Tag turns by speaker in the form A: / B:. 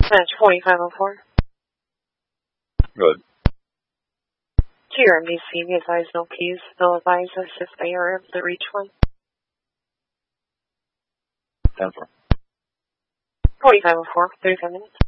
A: Match 4504.
B: Good.
A: To your MDC, be advised no keys. They'll advise us if they are able to reach one.
B: 10-4.
A: 4504, 35 minutes.